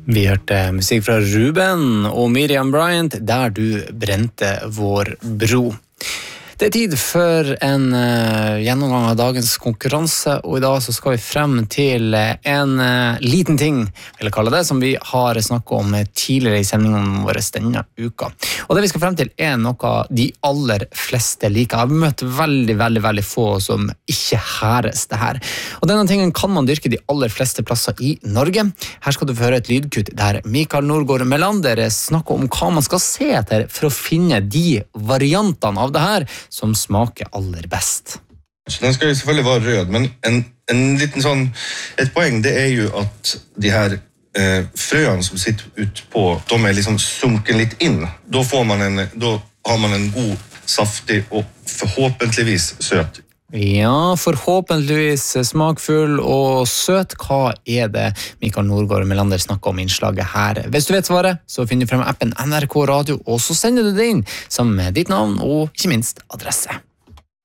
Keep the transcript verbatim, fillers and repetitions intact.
Vi hørte musikk fra Ruben og Miriam Bryant, Der du brente vår bro. Det er tid for en uh, gjennomgang av dagens konkurranse, og i dag så skal vi frem til en uh, liten ting, vil jeg kalle det, som vi har snakket om tidligere i sendingen våre denne uka. Og det vi skal frem til er noe de aller fleste liker. Jeg har møtt veldig, veldig, veldig få som ikke hæres det her. Og denne tingen kan man dyrke de aller fleste plasser i Norge. Her skal du få høre et lydkutt der Mikael Nordgård Melander snakker om hva man skal se etter for å finne de variantene av det her som smaker aller best. Den skal jo selvfølgelig være rød, men en, en liten sånn, et poeng det er jo at de her eh, frøene som sitter ut på, de er liksom sunken litt inn. Da, får man en, da har man en god, saftig og forhåpentligvis søt. Ja, forhåpentligvis smakfull og søt. Hva er det Mikael Nordgård Melander snakker om innslaget her? Hvis du vet svaret, så finner du frem appen N R K Radio, og så sender du det inn sammen med ditt navn og ikke minst adresse.